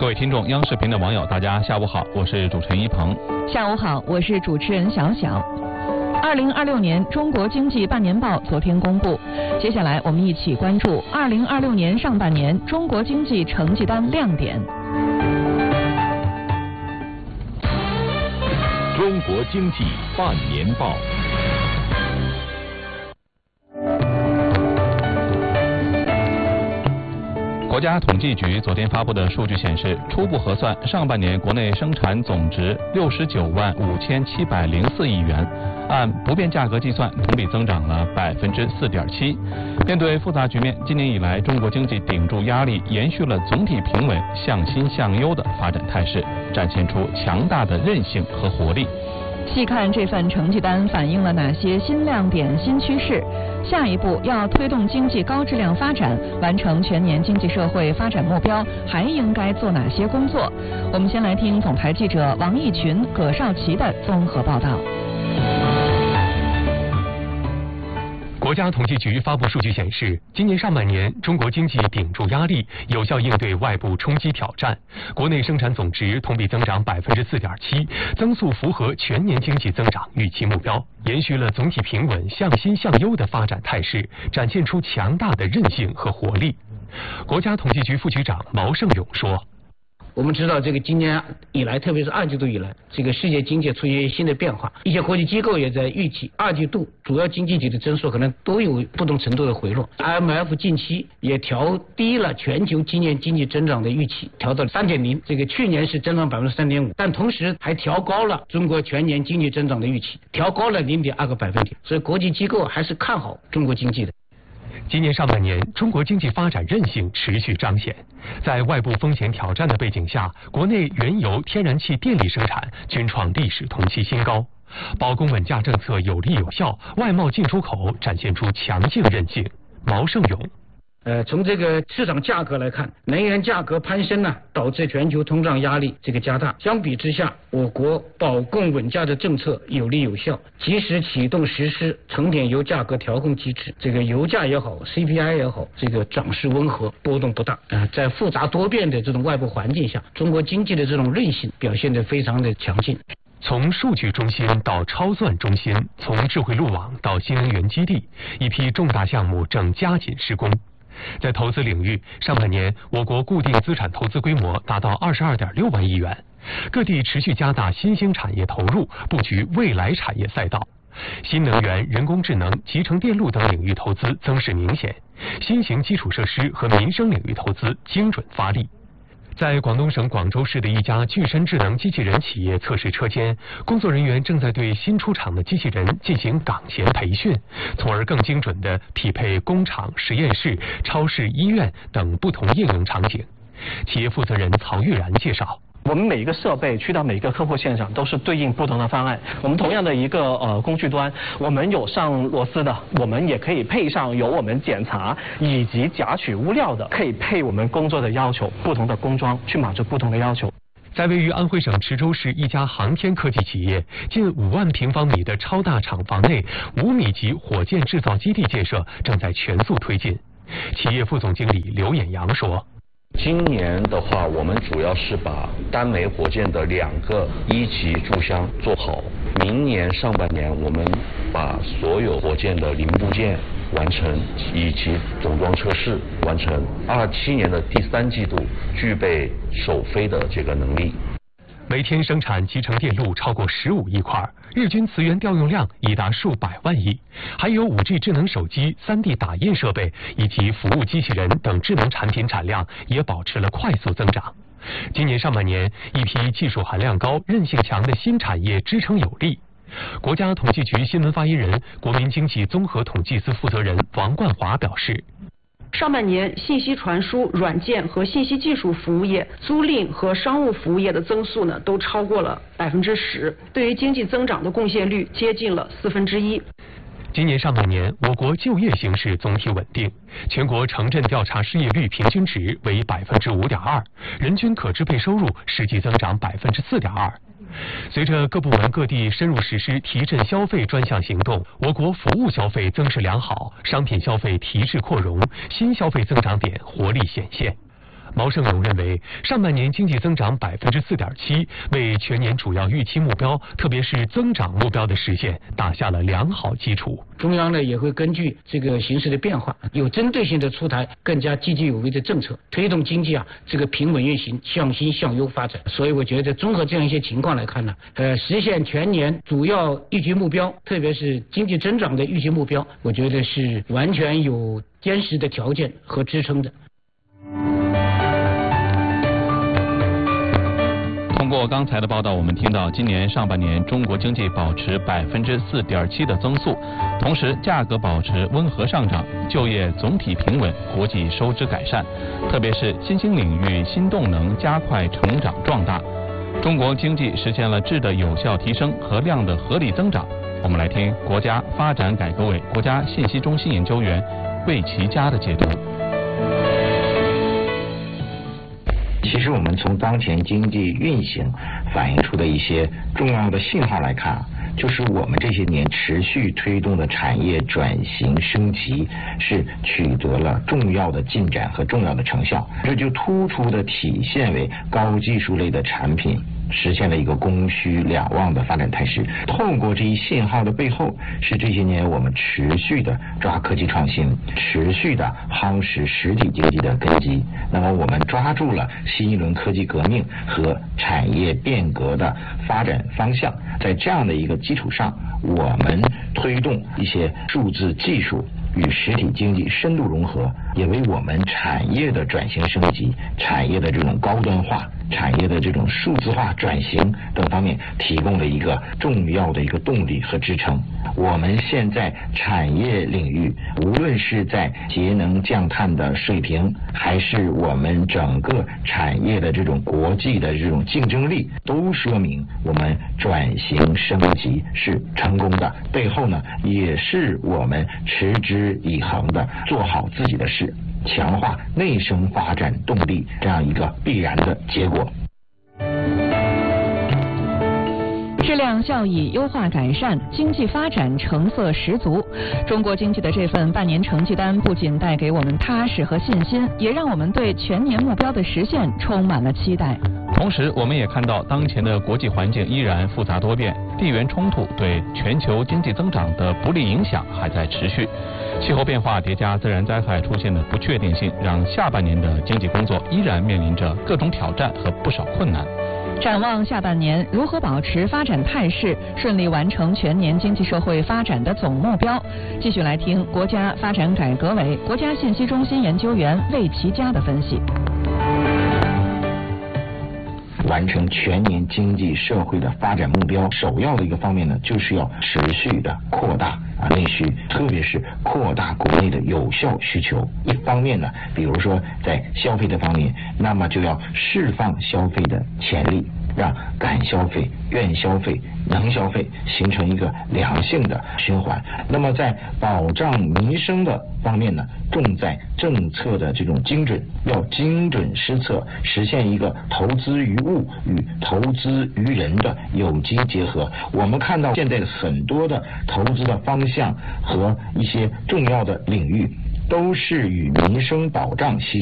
各位听众，央视频的网友，大家下午好，我是主持人一鹏。 下午好，我是主持人小小。2026年中国经济半年报昨天公布，接下来我们一起关注2026年上半年中国经济成绩单亮点。 中国经济半年报。 国家统计局昨天发布的数据显示，初步核算，上半年国内生产总值69万5704亿元，按不变价格计算，同比增长了4.7%。面对复杂局面，今年以来中国经济顶住压力，延续了总体平稳、向新向优的发展态势，展现出强大的韧性和活力。 细看这份成绩单反映了哪些新亮点、新趋势？下一步要推动经济高质量发展，完成全年经济社会发展目标，还应该做哪些工作？我们先来听总台记者王义群、葛少奇的综合报道。 国家统计局发布数据显示，今年上半年中国经济顶住压力，有效应对外部冲击挑战，国内生产总值同比增长4.7%，增速符合全年经济增长预期目标，延续了总体平稳、向新向优的发展态势，展现出强大的韧性和活力。国家统计局副局长毛盛勇说。 我们知道，这个今年以来，特别是二季度以来，这个世界经济出现新的变化，一些国际机构也在预期二季度主要经济体的增速可能都有不同程度的回落。IMF 近期也调低了全球今年经济增长的预期，调到3.0，这个去年是增长3.5%，但同时还调高了中国全年经济增长的预期，调高了0.2个百分点，所以国际机构还是看好中国经济的。 今年上半年，中国经济发展韧性持续彰显。在外部风险挑战的背景下，国内原油、天然气、电力生产均创历史同期新高，保供稳价政策有力有效，外贸进出口展现出强劲韧性。毛盛勇。 从这个市场价格来看，能源价格攀升呢，导致全球通胀压力加大。相比之下，我国保供稳价的政策有力有效，及时启动实施成品油价格调控机制，油价也好 ，CPI 也好，涨势温和，波动不大。在复杂多变的这种外部环境下，中国经济的这种韧性表现得非常的强劲。 从数据中心到超算中心，从智慧路网到新能源基地，一批重大项目正加紧施工。在投资领域，上半年我国固定资产投资规模达到22.6万亿元，各地持续加大新兴产业投入，布局未来产业赛道。新能源、人工智能、集成电路等领域投资增势明显，新型基础设施和民生领域投资精准发力。在广东省广州市的一家具身智能机器人企业测试车间，工作人员正在对新出厂的机器人进行岗前培训，从而更精准地匹配工厂、实验室、超市、医院等不同应用场景。企业负责人曹玉然介绍。 我们每一个设备去到每个客户现场都是对应不同的方案。我们同样的一个工具端，我们有上螺丝的，我们也可以配上由我们检查以及夹取物料的，可以配我们工作的要求，不同的工装去满足不同的要求。 在位于安徽省池州市一家航天科技企业，近5万平方米的超大厂房内，5米级火箭制造基地建设正在全速推进。企业副总经理刘衍阳说。 今年的话，我们主要是把单枚火箭的2个1级注箱做好。明年上半年，我们把所有火箭的零部件完成，以及总装测试完成。27年的第3季度具备首飞的能力。 每天生产集成电路超过15亿块，日均磁源调用量已达数百万亿，还有5G 智能手机、3D 打印设备以及服务机器人等智能产品产量也保持了快速增长。今年上半年，一批技术含量高、韧性强的新产业支撑有力。国家统计局新闻发言人、国民经济综合统计司负责人王冠华表示。 上半年，信息传输、软件和信息技术服务业、租赁和商务服务业的增速呢，都超过了10%，对于经济增长的贡献率接近了1/4。 今年上半年，我国就业形势总体稳定，全国城镇调查失业率平均值为5.2%，人均可支配收入实际增长4.2%。随着各部门各地深入实施提振消费专项行动，我国服务消费增势良好，商品消费提质扩容，新消费增长点活力显现。 毛盛勇认为，上半年经济增长4.7%，为全年主要预期目标，特别是增长目标的实现打下了良好基础。 中央呢也会根据这个形势的变化，有针对性的出台更加积极有为的政策，推动经济这个平稳运行，向新向优发展。所以我觉得综合这样一些情况来看呢，实现全年主要预期目标，特别是经济增长的预期目标，我觉得是完全有坚实的条件和支撑的。 通过刚才的报道，我们听到今年上半年中国经济保持4.7%的增速，同时价格保持温和上涨，就业总体平稳，国际收支改善，特别是新兴领域新动能加快成长壮大，中国经济实现了质的有效提升和量的合理增长。我们来听国家发展改革委国家信息中心研究员魏其佳的解读。 其实我们从当前经济运行反映出的一些重要的信号来看就是我们这些年持续推动的产业转型升级是取得了重要的进展和重要的成效，这就突出的体现为高技术类的产品实现了一个供需两旺的发展态势。透过这一信号的背后，是这些年我们持续的抓科技创新，持续的夯实实体经济的根基。那么我们抓住了新一轮科技革命和产业变革的发展方向，在这样的一个基础上，我们推动一些数字技术与实体经济深度融合，也为我们产业的转型升级、产业的这种高端化、产业的这种数字化转型等方面提供了一个重要的一个动力和支撑。我们现在产业领域，无论是在节能降碳的水平，还是我们整个产业的这种国际的这种竞争力，都说明我们转型升级是成功的。背后呢，也是我们持之以恒的做好自己的事，强化内生发展动力这样一个必然的结果。 质量效益优化改善，经济发展成色十足。中国经济的这份半年成绩单不仅带给我们踏实和信心，也让我们对全年目标的实现充满了期待。 同时，我们也看到当前的国际环境依然复杂多变，地缘冲突对全球经济增长的不利影响还在持续，气候变化叠加自然灾害出现的不确定性，让下半年的经济工作依然面临着各种挑战和不少困难。 展望下半年，如何保持发展态势，顺利完成全年经济社会发展的总目标？继续来听国家发展改革委国家信息中心研究员魏其佳的分析。 完成全年经济社会的发展目标，首要的一个方面呢，就是要持续的扩大内需，特别是扩大国内的有效需求。一方面呢，比如说在消费的方面，那么就要释放消费的潜力，让敢消费、愿消费、能消费形成一个良性的循环。那么在保障民生的方面呢，重在政策的这种精准，要精准施策，实现一个投资于物与投资于人的有机结合。我们看到现在很多的投资的方向和一些重要的领域，都是与民生保障息息